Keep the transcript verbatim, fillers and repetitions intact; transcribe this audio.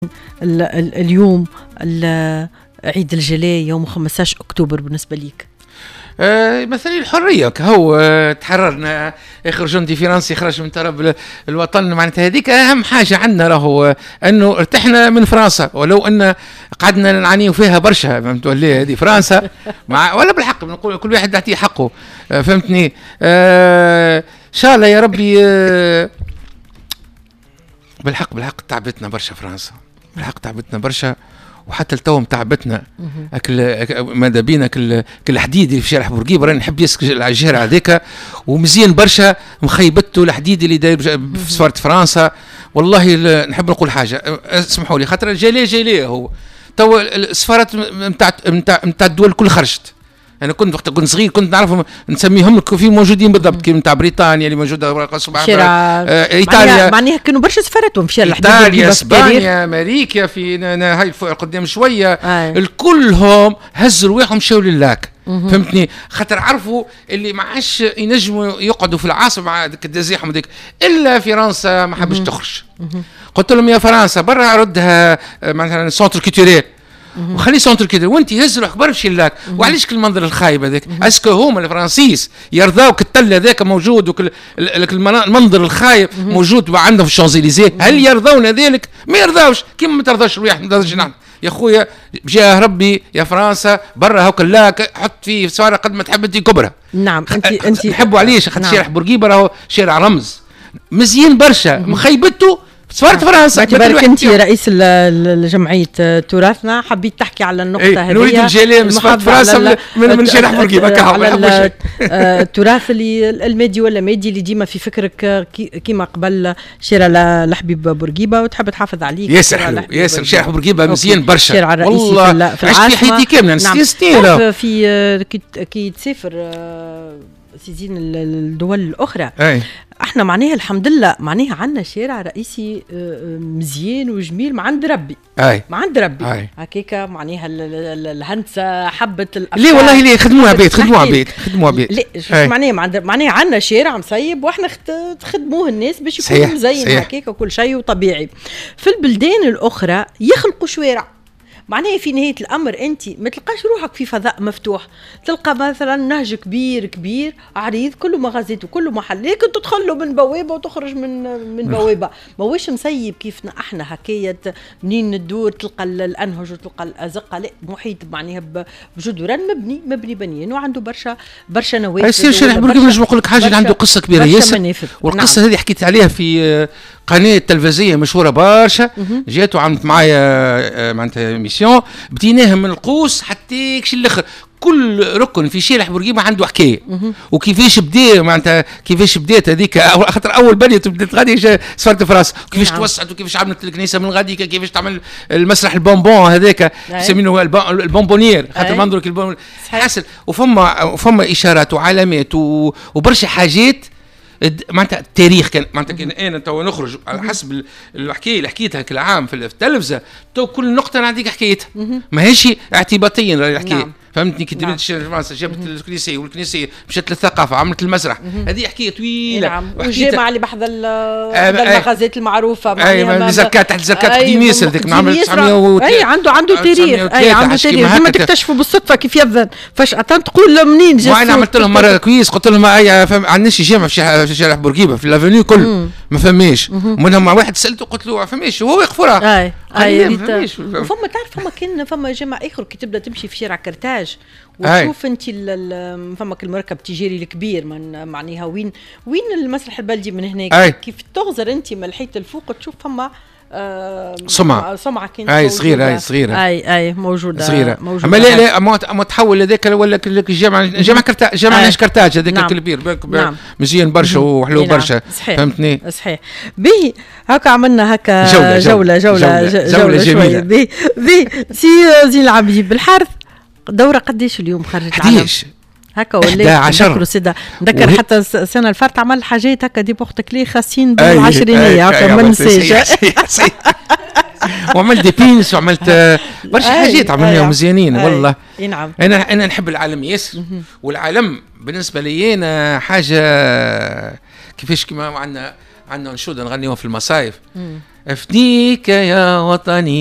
ال ال اليوم ال عيد الجلاء يوم خمسة عشر أكتوبر بالنسبة ليك؟ آه مثلا الحريه كهو آه تحررنا، اخر جندي فرنسي خرج من تراب الوطن، معناتها هذيك اهم حاجه عندنا، راهو آه انه ارتحنا من فرنسا، ولو ان قعدنا نعانيو فيها برشا، فهمت ولا هذه فرنسا مع ولا بالحق بنقول كل واحد يعطيه حقه، آه فهمتني. آه ان شاء الله يا ربي. آه بالحق بالحق تعبتنا برشا فرنسا، بالحق تعبتنا برشا، وحتى التوم تعبتنا اكل ماذا بينا كل كل حديد اللي في شارع بورقيبه، راني نحب يسكن على الشارع هذاك، ومزيان برشا مخيبته الحديد اللي داير في سفاره فرنسا. والله نحب نقول حاجه، اسمحوا لي، خاطر جاليه جاليه هو تو السفارات نتاع نتاع نتاع الدول الكل خرجت. انا كنت وقت كنت صغير كنت نعرفهم نسميهم لك في موجودين بالضبط، كي نتاع بريطانيا اللي موجوده شارع آه ايطاليا، معناها كانوا برشا سفاراتهم في شارع ايطاليا، اسبانيا، امريكا، في هاي قدام شويه آه. الكلهم هزوا رواحهم مشاو للاك، فهمتني، خاطر عرفوا اللي ما عادش ينجموا يقعدوا في العاصمه مع ديك الزحمه وديك، الا فرنسا ما حبش تخرج. قلت لهم يا فرنسا برا ردها مثلا سونتر كولتوريل وخلي سونتر كده، وانت هز روحك برا مشي لك. وعلاش كل المنظر الخايب هذاك؟ اسكو هما الفرنسيس يرضاوك التل هذاك موجود وكل المنظر الخايب موجود عندهم في الشانزليزيه؟ هل يرضون ذلك؟ ما يرضاوش. كيما ما ترضاش الرياح ما ترضاش نحن يا خويا، بجاه ربي يا فرنسا برا هاك لاك حط فيه سواره قد ما تحب انت كبرى. نعم انت انت نحبوا عليش خاطر نعم. شارع بورقيبه راهو شارع رمز مزيان برشا، مخيبته سفارة فرنسا. باعتبارك انت رئيس جمعية تراثنا، حبيت تحكي على النقطة ايه هذه. نريد نجي من سفارة فرنسا من, من شارع بورقيبة على التراث اللي المادي ولا مادي اللي ديما في فكرك كيما قبل شارع الحبيب بورقيبة وتحب تحافظ عليه. ياسر حلو ياسر شارع بورقيبة مزيان برشا. الشارع الرئيسي والله في العاصمة. عشت في حياتي كاملة نعم. في كي تسافر سيزين الدول الأخرى أي. احنا معناها الحمد لله معناها عندنا شارع رئيسي مزيان وجميل ما عند ربي. اي ما عند ربي هكاكا معناها الهندسه حبت الافكار. ليه والله ليه خدموها بيت خدموها بيت خدموها بيت. لا شوف معناها معناها عندنا شارع مصيب واحنا تخدموه الناس باش يكون مزين هكاكا كل شيء وطبيعي. في البلدان الاخرى يخلقوا شوارع معناها في نهاية الأمر أنت ما تلقاش روحك في فضاء مفتوح، تلقى مثلا نهج كبير كبير عريض كله مغازات وكله محل، لكن تدخل له من بوابة وتخرج من من بوابة، ما ويش مسيب كيفنا احنا هكاية منين ندور تلقى الأنهج وتلقى الأزقة، لا محيط معناها بجدران مبني مبني بنيان وعنده برشا برشا نوافذ. يصير شارع بورقيبة نجم نقول لك حاجة اللي عنده قصة كبيرة ياسر، والقصة هذه حكيت عليها في قناة تلفزيونية مشهورة برشا، جات وعملت معايا معناتها ميسيون، بديناها من القوس حتى يكشي الاخر، كل ركن في شارع بورقيبة عنده حكايه، وكيفاش بدا معناتها كيفاش بدات هذيك خاطر اول بنيه بدات غادي سفاره فرنسا، كيفاش نعم. توسعت وكيفاش عملت الكنيسه من غادي، كيفاش تعمل المسرح البونبون هذاك يسمينه البونبونير خاطر منظرك البون حاصل، وفما فما اشارات وعلامات وبرشا حاجات معناتها التاريخ كان معناتها كان انا تو نخرج على حسب الحكايه اللي حكيتها كل عام في التلفزه، تو كل نقطه نعطيك حكايتها ماهيش اعتباطيا الحكايه. نعم. فهمتني كي درت فرنسا جابت الكنيسيه والكنيسيه مشات للثقافه عملت المسرح، هذه حكايه طويله. نعم. والجامعه اللي بحذا المغازات المعروفه معناها زكاه تحت زكاه قديم ياسر ذيك من عام تسعمية. اي عنده عنده تاريخ، اي عنده تاريخ ديما تكتشفوا بالصدفه كيف يظن فجاه تقول منين جا. وانا عملت لهم مره كويس قلت لهم اي عندناش جامع في شارع بورقيبه في لافوني كل ما فماش، منهم مع واحد سالته قلت له فماش وهو يقف وراه. اي اي فما تعرف فما كان فما جامع اخر كي تبدا تمشي في شارع كرتاج وتشوف انت فما المركب التجاري الكبير من معناها وين وين المسرح البلدي من هناك، كيف تغزر انت من الحيط الفوق تشوف فما آه سمعة سمعة كانت اي صغيرة اي صغيرة اي اي موجودة صغيرة موجودة. اما لا لا ما تحول هذاك ولا الجامعة جامعة كرتاج جامعة ناش كرتاج هذاك نعم. الكبير نعم. مزيان برشا وحلو برشا فهمتني صحيح. به هكا عملنا هكا جولة جولة جولة جولة, جولة جميلة. به به سي زين العبيد بالحرث دورة قديش اليوم خرجت قديش هكا ولا نذكروا سيدا نذكر وهي... حتى السنه الفارت عمل حاجات هكا دي بوختك لي خاصين بالعشرينيه هكا ما ننساش. وعملت دي بينس وعملت برشا حاجات عملناهم مزيانين والله. نعم انا انا نحب العالم ياسر، والعالم بالنسبه لي انا حاجه كيفاش كما عندنا عندنا انشوده نغنيوها في المصايف. افديك يا وطني